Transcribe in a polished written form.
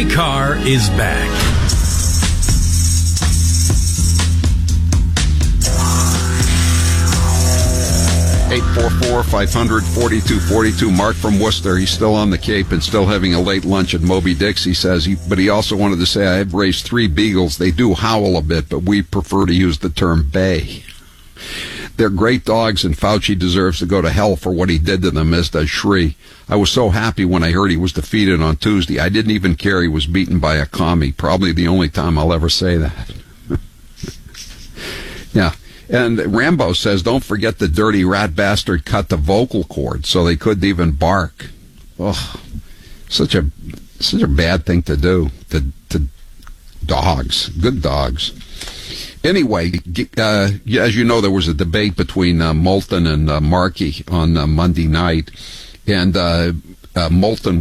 My Car is back. Eight 844-500-4242. Mark from Worcester. He's still on the Cape and still having a late lunch at Moby Dick's, he says. But he also wanted to say, I've raised 3 beagles. They do howl a bit, but we prefer to use the term bay. They're great dogs, and Fauci deserves to go to hell for what he did to them, as does Shri. I was so happy when I heard he was defeated on Tuesday. I didn't even care he was beaten by a commie. Probably the only time I'll ever say that. Yeah. And Rambo says, don't forget the dirty rat bastard cut the vocal cord so they couldn't even bark. Oh, such a bad thing to do to dogs, good dogs. Anyway, as you know, there was a debate between Moulton and Markey on Monday night, and Moulton